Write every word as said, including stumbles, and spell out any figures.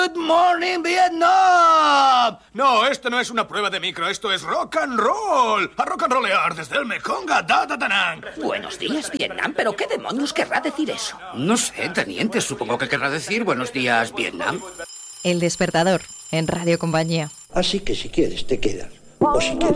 Good morning, Vietnam. No, esto no es una prueba de micro, esto es rock and roll. A rock and rollear desde el Mekong a Dadatanang. Buenos días, Vietnam, pero ¿qué demonios querrá decir eso? No sé, teniente, supongo que querrá decir buenos días, Vietnam. El Despertador, en Radio Compañía. Así que si quieres te quedas, o si quieres